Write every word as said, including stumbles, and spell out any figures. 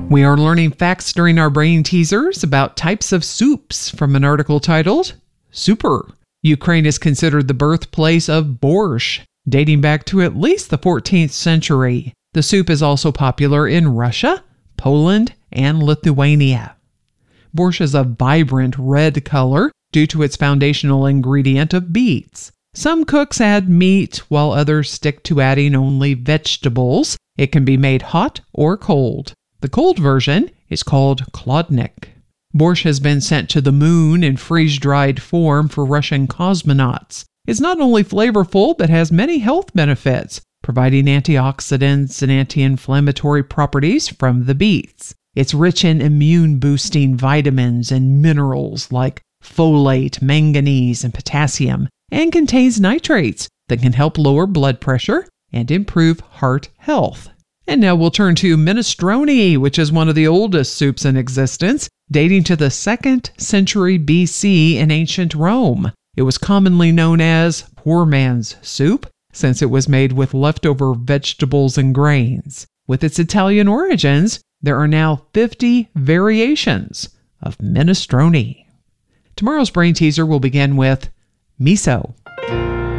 We are learning facts during our brain teasers about types of soups from an article titled Super. Ukraine is considered the birthplace of borscht, dating back to at least the fourteenth century. The soup is also popular in Russia, Poland, and Lithuania. Borscht is a vibrant red color due to its foundational ingredient of beets. Some cooks add meat, while others stick to adding only vegetables. It can be made hot or cold. The cold version is called chladnik. Borscht has been sent to the moon in freeze-dried form for Russian cosmonauts. It's not only flavorful, but has many health benefits, providing antioxidants and anti-inflammatory properties from the beets. It's rich in immune-boosting vitamins and minerals like folate, manganese, and potassium, and contains nitrates that can help lower blood pressure and improve heart health. And now we'll turn to minestrone, which is one of the oldest soups in existence, dating to the second century B C in ancient Rome. It was commonly known as poor man's soup, since it was made with leftover vegetables and grains. With its Italian origins, there are now fifty variations of minestrone. Tomorrow's brain teaser will begin with miso.